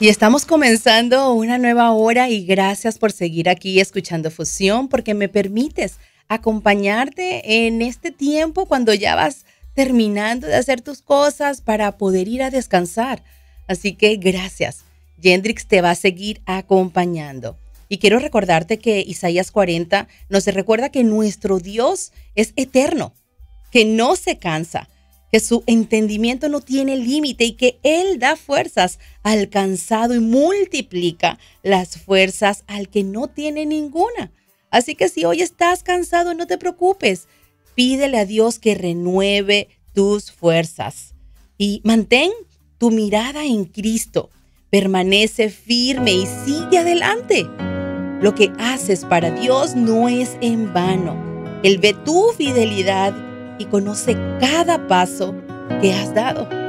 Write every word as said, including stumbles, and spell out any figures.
Y estamos comenzando una nueva hora y gracias por seguir aquí escuchando Fusión porque me permites acompañarte en este tiempo cuando ya vas terminando de hacer tus cosas para poder ir a descansar. Así que gracias. Yendrix te va a seguir acompañando. Y quiero recordarte que Isaías cuarenta nos recuerda que nuestro Dios es eterno, que no se cansa, que su entendimiento no tiene límite y que Él da fuerzas al cansado y multiplica las fuerzas al que no tiene ninguna. Así que si hoy estás cansado, no te preocupes. Pídele a Dios que renueve tus fuerzas y mantén tu mirada en Cristo. Permanece firme y sigue adelante. Lo que haces para Dios no es en vano. Él ve tu fidelidad y conoce cada paso que has dado.